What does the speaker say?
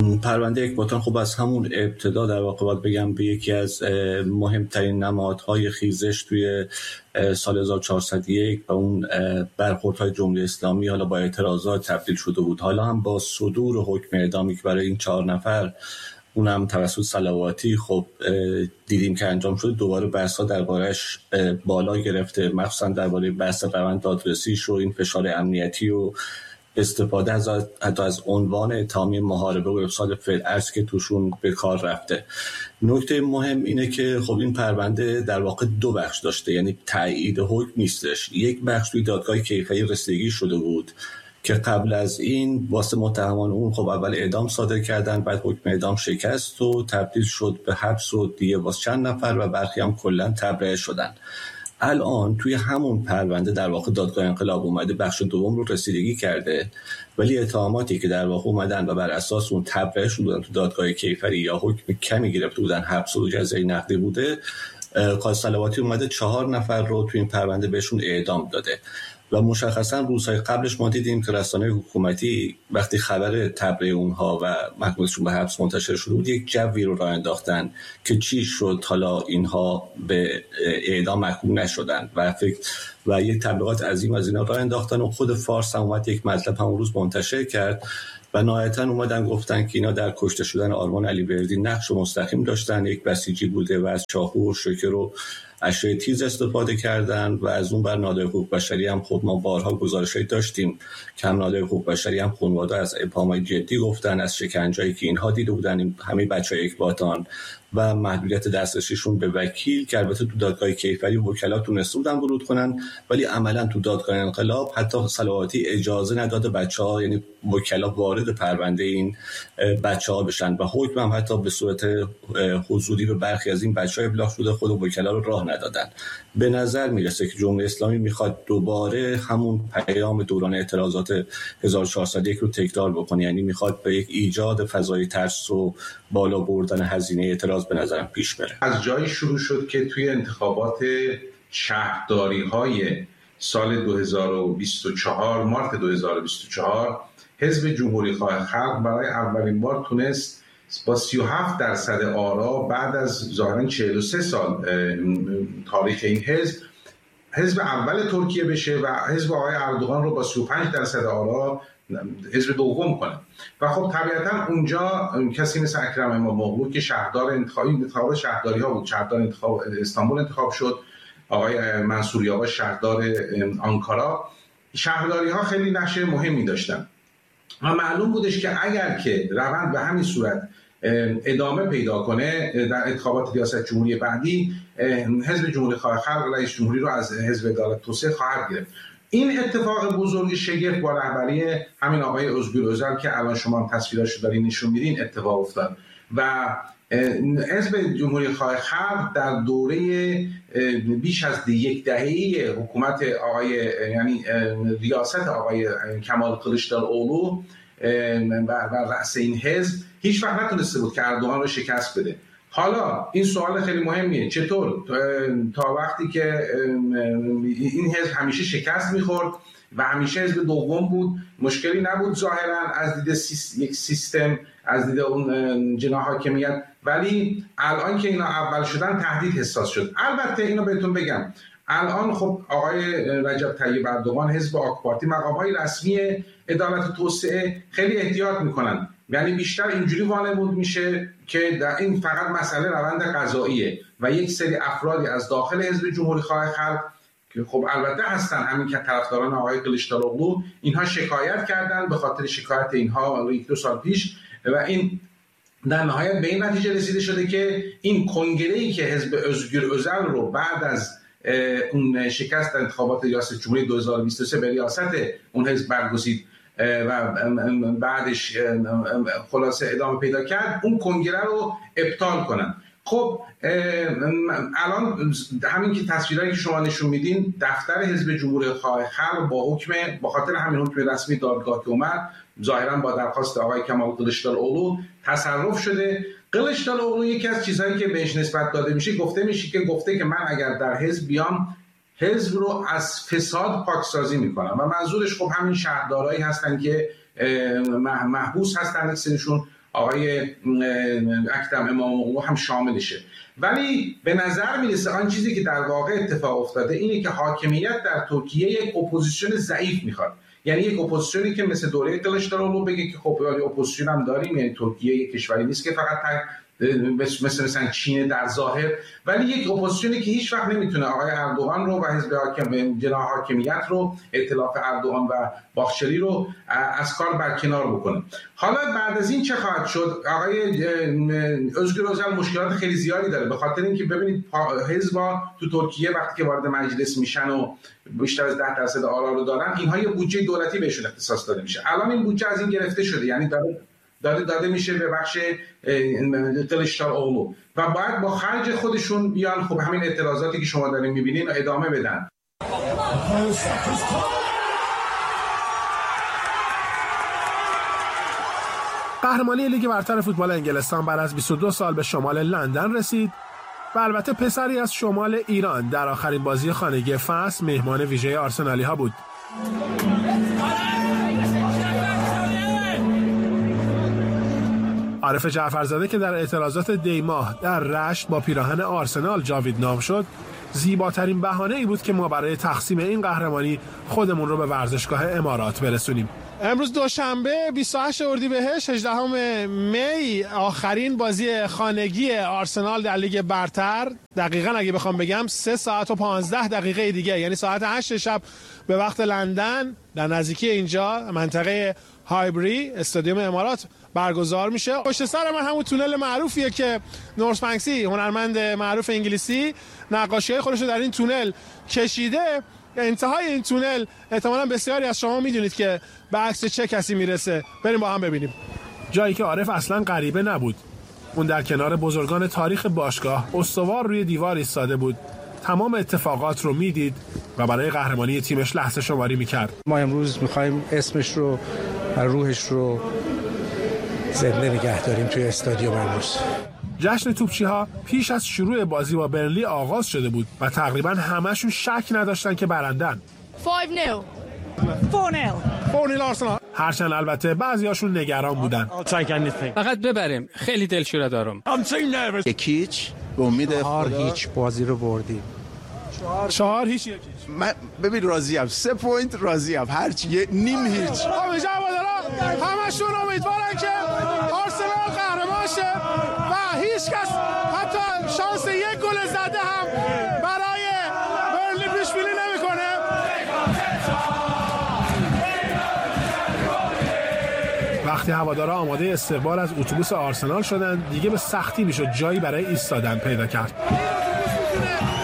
پرونده اکباتان خب از همون ابتدا در واقع باید بگم به یکی از مهمترین نمادهای خیزش توی سال 1401 و اون برخوردهای جمهوری اسلامی حالا با اعتراضات تبدیل شده بود. حالا هم با صدور حکم اعدامی که برای این 4 نفر اونم توسط صلواتی خب دیدیم که انجام شده، دوباره بحث‌ها درباره‌اش بالا گرفته، مخصوصا درباره بحث روند دادرسیش و این فشار امنیتی و استفاده حتی از عنوان اتهامی محاربه و افساد فعل که توشون به کار رفته. نکته مهم اینه که خب این پرونده در واقع 2 بخش داشته، یعنی تایید حکم نیستش. یک بخش توی دادگاه کیفری رسیدگی شده بود که قبل از این واسه متهمان اون خب اول اعدام صادر کردن، بعد حکم اعدام شکست و تبدیل شد به حبس و دیگه واسه چند نفر و برخی هم کلا تبرئه شدن. الان توی همون پرونده در واقع دادگاه انقلاب اومده بخش دوم رو رسیدگی کرده، ولی اتهاماتی که در واقع اومدن و بر اساس اون تبرئه شدن تو دادگاه کیفری یا حکم کمی گرفته بودن، حبس و جزای نقدی بوده، قاضی صلواتی اومده 4 نفر رو توی این پرونده بهشون اعدام داده. و مشخصا روزهای قبلش ما دیدیم که رسانه‌های حکومتی وقتی خبر تبرئه اونها و محکومیتشون به حبس منتشر شده بود، یک جوی رو راه انداختن که چی شد حالا اینها به اعدام محکوم نشدن و یک تبلیغات عظیم از اینا راه انداختن و خود فارس هم اومد یک مطلب همون روز منتشر کرد و نهایتاً اومدن گفتن که اینا در کشته شدن آرمان علیوردی نقش مستقیم داشتن، یک بسیجی بوده و از چاقو و شوکر و اشیاء تیز استفاده کردن. و از اون بر نادر حقوق بشری هم خود ما بارها گزارشی داشتیم که هم نادر حقوق بشری هم خانواده از ابهامات جدی گفتن، از شکنجه‌ای که اینها دیده بودن همه بچهای اکباتان و محدودیت دسترسیشون به وکیل که البته تو دادگاه کیفری وکلا تونسته بودن ورود کنن، ولی عملا تو دادگاه انقلاب حتی صلواتی اجازه نداده بچه‌ها، یعنی وکلا وارد پرونده این بچه‌ها بشن و حکم هم حتی به صورت حضوری به برخی از این بچه‌ها ابلاغ شده، خود وکلا رو راه ندادن. به نظر میرسه که جمهوری اسلامی میخواد دوباره همون پیام دوران اعتراضات 1401 رو تکرار بکنه، یعنی میخواد به یک ایجاد فضای ترس و بالا بردن هزینه اعتراض به نظرم پیش بره. از جایی شروع شد که توی انتخابات شهرداری‌های سال 2024 مارت 2024 حزب جمهوری‌خواه خلق برای اولین بار تونست با 37% آرا بعد از ظاهراً 43 سال تاریخ این حزب اول ترکیه بشه و حزب آقای اردوغان رو با 35% آرا حزب دوم کنه. و خب طبیعتاً اونجا کسی مثل اکرم امام‌اوغلو که شهردار انتخاب شهرداری ها بود، شهردار انتخاب استانبول انتخاب شد، آقای منصور یاواش شهردار آنکارا، شهرداری ها خیلی نقش مهمی داشتن و معلوم بودش که اگر که روند به همین صورت ادامه پیدا کنه در انتخابات ریاست جمهوری بعدی، حزب جمهوری‌خواه خلق رئیس جمهوری رو از حزب عدالت توسعه خواهد گرفت. این اتفاق بزرگ شگفت با رهبری همین آقای ازگیر اوزل که الان شما هم تصویراشو دارین نشون میدین اتفاق افتاد و حزب جمهوری‌خواه خلق در دوره بیش از 1 دهه حکومت یعنی ریاست آقای کمال کلیچداروغلو و رأس این حزب هیچ وقت نتونسته بود که اردوغان رو شکست بده. حالا این سوال خیلی مهمیه، چطور تا وقتی که این حزب همیشه شکست میخورد و همیشه حزب دوم بود، مشکلی نبود ظاهرا از دید یک سیستم، از دید اون جناح حاکمیت، ولی الان که اینا اول شدن تهدید حساس شد. البته اینو بهتون بگم، الان خب آقای رجب طیب اردوغان حزب آک پارتی مقام‌های رسمی عدالت و توسعه خیلی احتیاط میکنن، یعنی بیشتر اینجوری وانمود میشه که در این فقط مسئله روند قضاییه و یک سری افرادی از داخل حزب جمهوری‌خواه خلق که خب البته هستن، همین که طرفداران آقای کلیچداروغلو، اینها شکایت کردن به خاطر شکایت اینها 1-2 سال پیش و این در نهایت به این نتیجه رسیده شده که این کنگره‌ای که حزب ازگیر اوزل رو بعد از اون شکست در انتخابات ریاست جمهوری 2023 به ریاست اون حزب برگزید و بعدش خلاصه ادامه پیدا کرد، اون کنگره رو ابطال کنن. خب الان همین که تصویرهایی که شما نشون میدین، دفتر حزب جمهوری‌خواه خلق با خاطر همین حکم رسمی دادگاه که اومد، ظاهرا با درخواست آقای کمال کلیچداروغلو تصرف شده. کلیچداروغلو یکی از چیزهایی که بهش نسبت داده میشه گفته که من اگر در حزب بیام، حزب رو از فساد پاکسازی میکنم و منظورش خب همین شهردارایی هستن که محبوس هستن، یک سریشون آقای اکرم اماموغلو هم شاملشه. ولی به نظر میرسه آن چیزی که در واقع اتفاق افتاده اینه که حاکمیت در ترکیه یک اپوزیسیون ضعیف میخواد. یعنی یک اپوزیسیونی که مثل دوره کلیچدارولو بگه که خب اپوزیسیون هم داریم، یعنی ترکیه یک کشوری نیست که فقط مثلا چین در ظاهر، ولی یک اپوزیسیونی که هیچ وقت نمیتونه آقای اردوغان رو و حزب جناح حاکمیت رو، ائتلاف اردوغان و باخچری رو از کار برکنار بکنه. حالا بعد از این چه خواهد شد؟ آقای özgür özel مشکلات خیلی زیادی داره، به خاطر اینکه ببینید حزب‌ها تو ترکیه وقتی که وارد مجلس میشن و بیشتر از 10% آرا رو دارن، اینها یه بودجه دولتی بهشون اختصاص داده میشه. الان این بودجه از این گرفته شده، یعنی داده میشه به بخش کلیچداروغلو و باید با خرج خودشون بیان خب همین اعتراضاتی که شما دارین میبینین ادامه بدن. قهرمانی لیگ برتر فوتبال انگلستان بعد از 22 سال به شمال لندن رسید و البته پسری از شمال ایران در آخرین بازی خانگی فصل مهمان ویژه آرسنالی ها بود. عارف جعفرزاده که در اعتراضات دی ماه در رشت با پیراهن آرسنال جاویدنام شد، زیباترین بهانه ای بود که ما برای تقسیم این قهرمانی خودمون رو به ورزشگاه امارات برسونیم. امروز دوشنبه 28 اردیبهشت 18 می آخرین بازی خانگی آرسنال در لیگ برتر، دقیقاً اگه بخوام بگم 3 ساعت و 15 دقیقه دیگه، یعنی ساعت 8 شب به وقت لندن در نزدیکی اینجا منطقه هایبری استادیوم امارات برگزار میشه. پشت سر من همون تونل معروفیه که نورس بنکسی هنرمند معروف انگلیسی نقاشی‌های خودش رو در این تونل کشیده. انتهای این تونل احتمالاً بسیاری از شما میدونید که به عکس چه کسی میرسه. بریم با هم ببینیم. جایی که عارف اصلاً غریبه نبود. اون در کنار بزرگان تاریخ باشگاه استوار روی دیوار ایستاده بود. تمام اتفاقات رو میدید و برای قهرمانی تیمش لحظه شماری میکرد. ما امروز میخوایم اسمش رو و روحش رو زنده نگه داریم توی استادیوم امروز. جشن توپچی‌ها پیش از شروع بازی با برنلی آغاز شده بود و تقریباً همه‌شون شک نداشتن که برندن. 4-0 آرسنال. هرچند البته بعضیاشون نگران بودن. فقط ببریم، خیلی دلشوره دارم. یکیچ به امید خدا هیچ بازی رو بردیم. 4-0 من ببین راضیم، 3 پوینت راضیم، هرچی نیم هیچ. همشون امیدوارن که آرسنال قهرمان شه و هیچ کس حتی شانس یک گل زده هم برای برنلی پیش بینی نمیکنه. وقتی هوادارا آماده استقبال از اتوبوس آرسنال شدن، دیگه به سختی میشد جایی برای ایستادن پیدا کرد.